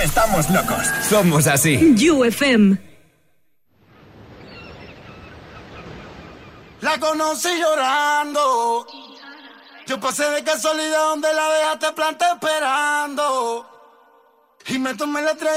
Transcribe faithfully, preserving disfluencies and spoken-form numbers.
estamos locos. Somos así. You F M. La conocí llorando. Yo pasé de casualidad donde la dejaste planta esperando. Y me tomé la traje.